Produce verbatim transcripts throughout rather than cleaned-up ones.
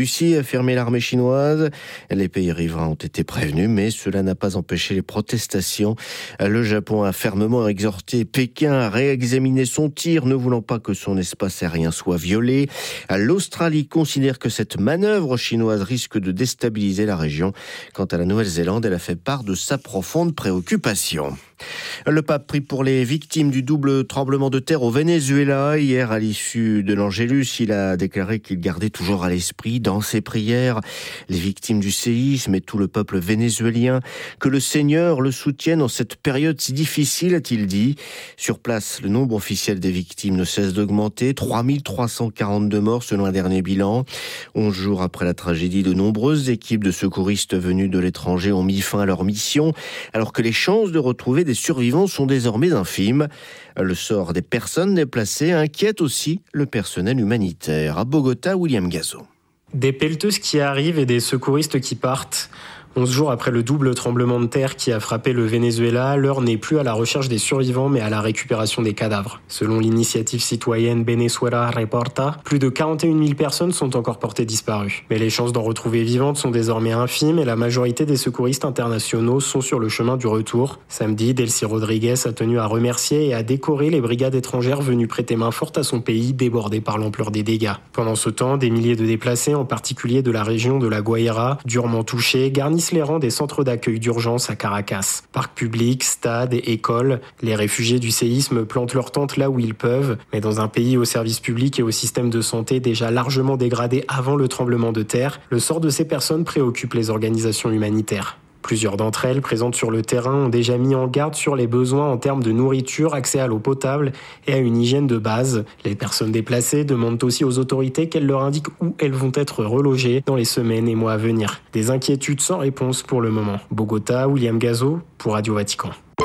Russie a fermé l'armée chinoise. Les pays riverains ont été prévenus, mais cela n'a pas empêché les protestations. Le Japon a fermement exhorté Pékin à réexaminer son tir, ne voulant pas que son espace aérien soit violé. L'Australie considère que cette manœuvre chinoise risque de déstabiliser la région. Quant à la Nouvelle-Zélande, elle a fait part de sa profonde préoccupation. Le pape prie pour les victimes du double tremblement de terre au Venezuela. Hier, à l'issue de l'Angélus, il a déclaré qu'il gardait toujours à l'esprit, dans ses prières, les victimes du séisme et tout le peuple vénézuélien. Que le Seigneur le soutienne en cette période si difficile, a-t-il dit. Sur place, le nombre officiel des victimes ne cesse d'augmenter. trois mille trois cent quarante-deux morts selon un dernier bilan. Onze jours après la tragédie, de nombreuses équipes de secouristes venus de l'étranger ont mis fin à leur mission, alors que les chances de retrouver des survivants sont désormais infimes. Le sort des personnes déplacées inquiète aussi le personnel humanitaire. À Bogota, William Gazo. Des pelleteuses qui arrivent et des secouristes qui partent. Onze jours après le double tremblement de terre qui a frappé le Venezuela, l'heure n'est plus à la recherche des survivants mais à la récupération des cadavres. Selon l'initiative citoyenne Venezuela Reporta, plus de quarante et une mille personnes sont encore portées disparues. Mais les chances d'en retrouver vivantes sont désormais infimes et la majorité des secouristes internationaux sont sur le chemin du retour. Samedi, Delcy Rodriguez a tenu à remercier et à décorer les brigades étrangères venues prêter main forte à son pays débordé par l'ampleur des dégâts. Pendant ce temps, des milliers de déplacés, en particulier de la région de la Guaira, durement touchés, garnissent les rangs des centres d'accueil d'urgence à Caracas. Parcs publics, stades et écoles, les réfugiés du séisme plantent leurs tentes là où ils peuvent, mais dans un pays au service public et au système de santé déjà largement dégradé avant le tremblement de terre, le sort de ces personnes préoccupe les organisations humanitaires. Plusieurs d'entre elles, présentes sur le terrain, ont déjà mis en garde sur les besoins en termes de nourriture, accès à l'eau potable et à une hygiène de base. Les personnes déplacées demandent aussi aux autorités qu'elles leur indiquent où elles vont être relogées dans les semaines et mois à venir. Des inquiétudes sans réponse pour le moment. Bogota, William Gazo pour Radio Vatican.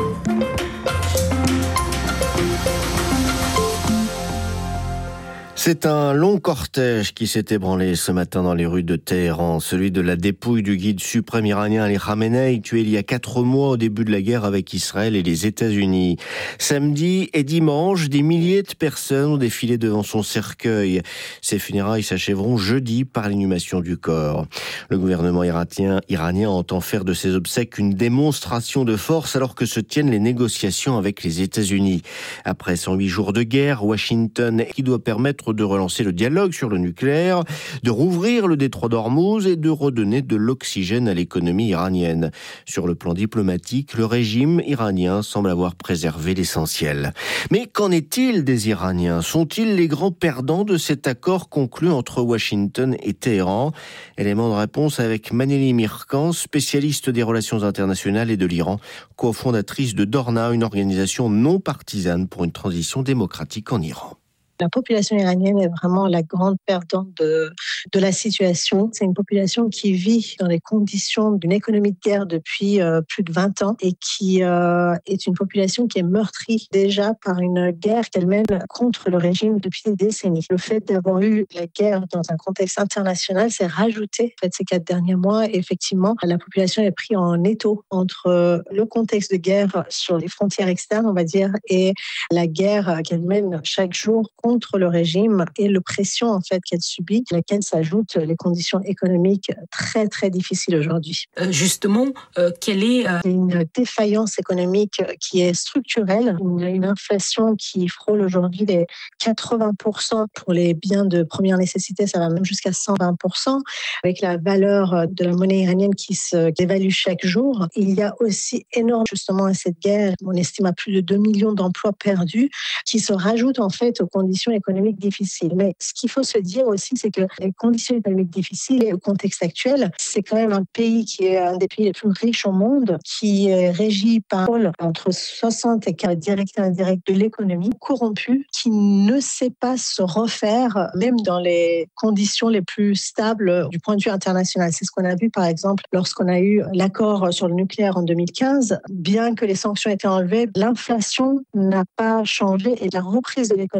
C'est un long cortège qui s'est ébranlé ce matin dans les rues de Téhéran, celui de la dépouille du guide suprême iranien Ali Khamenei, tué il y a quatre mois au début de la guerre avec Israël et les États-Unis. Samedi et dimanche, des milliers de personnes ont défilé devant son cercueil. Ces funérailles s'achèveront jeudi par l'inhumation du corps. Le gouvernement iranien, iranien entend faire de ses obsèques une démonstration de force alors que se tiennent les négociations avec les États-Unis. Après cent huit jours de guerre, Washington, qui doit permettre de relancer le dialogue sur le nucléaire, de rouvrir le détroit d'Ormuz et de redonner de l'oxygène à l'économie iranienne. Sur le plan diplomatique, le régime iranien semble avoir préservé l'essentiel. Mais qu'en est-il des Iraniens ? Sont-ils les grands perdants de cet accord conclu entre Washington et Téhéran ? Élément de réponse avec Maneli Mirkan, spécialiste des relations internationales et de l'Iran, cofondatrice de Dorna, une organisation non partisane pour une transition démocratique en Iran. La population iranienne est vraiment la grande perdante de, de la situation. C'est une population qui vit dans les conditions d'une économie de guerre depuis euh, plus de vingt ans et qui euh, est une population qui est meurtrie déjà par une guerre qu'elle mène contre le régime depuis des décennies. Le fait d'avoir eu la guerre dans un contexte international s'est rajouté en fait, ces quatre derniers mois. Et effectivement, la population est prise en étau entre le contexte de guerre sur les frontières externes, on va dire, et la guerre qu'elle mène chaque jour contre le régime et le pression en fait qu'elle subit, à laquelle s'ajoutent les conditions économiques très très difficiles aujourd'hui. Euh, justement, euh, quelle est euh... une défaillance économique qui est structurelle, une, une inflation qui frôle aujourd'hui les quatre-vingts pour cent pour les biens de première nécessité, ça va même jusqu'à cent vingt pour cent, avec la valeur de la monnaie iranienne qui se dévalue chaque jour. Il y a aussi énorme justement à cette guerre, on estime à plus de deux millions d'emplois perdus qui se rajoutent en fait aux conditions économiques difficiles. Mais ce qu'il faut se dire aussi, c'est que les conditions économiques difficiles et le contexte actuel, c'est quand même un pays qui est un des pays les plus riches au monde, qui est régi par entre soixante et quarante directs et indirects de l'économie, corrompu, qui ne sait pas se refaire, même dans les conditions les plus stables du point de vue international. C'est ce qu'on a vu, par exemple, lorsqu'on a eu l'accord sur le nucléaire en deux mille quinze. Bien que les sanctions aient été enlevées, l'inflation n'a pas changé et la reprise de l'économie a été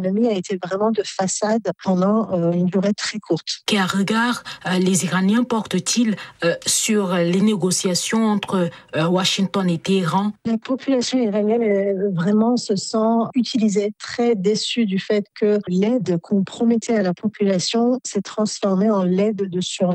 était vraiment de façade pendant euh, une durée très courte. Quel regard euh, les Iraniens portent-ils euh, sur les négociations entre euh, Washington et Téhéran? La population iranienne euh, vraiment se sent utilisée, très déçue du fait que l'aide qu'on promettait à la population s'est transformée en l'aide de survie.